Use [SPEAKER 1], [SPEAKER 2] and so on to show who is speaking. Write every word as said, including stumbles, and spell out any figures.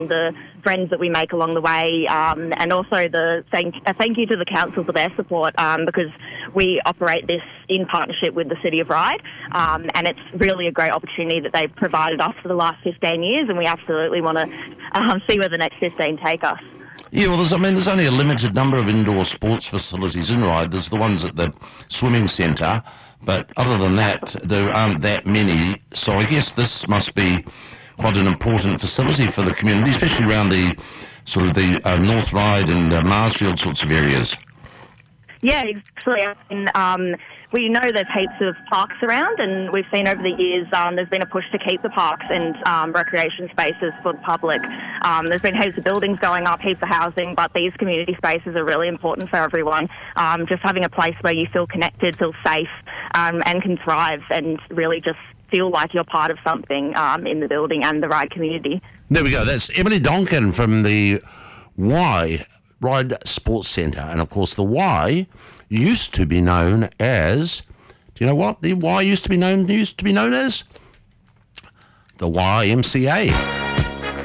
[SPEAKER 1] the friends that we make along the way, um, and also the thank, a thank you to the council for their support, um, because we operate this in partnership with the City of Ryde, um, and it's really a great opportunity that they've provided us for the last fifteen years, and we absolutely want to um, see where the next fifteen take us.
[SPEAKER 2] Yeah, well, there's, I mean, there's only a limited number of indoor sports facilities in Ryde. There's the ones at the swimming centre, but other than that, there aren't that many. So I guess this must be quite an important facility for the community, especially around the sort of the uh, North Ryde and uh, Marsfield sorts of areas.
[SPEAKER 1] Yeah, exactly. And, um, we know there's heaps of parks around, and we've seen over the years um, there's been a push to keep the parks and um, recreation spaces for the public. Um, there's been heaps of buildings going up, heaps of housing, but these community spaces are really important for everyone. Um, just having a place where you feel connected, feel safe, um, and can thrive, and really just feel like you're part of something um, in the building and the Ryde community.
[SPEAKER 2] There we go. That's Emily Donkin from the Y, Ryde Sports Centre. And, of course, the Y used to be known as, do you know what the Y used to be known used to be known as? The Y M C A.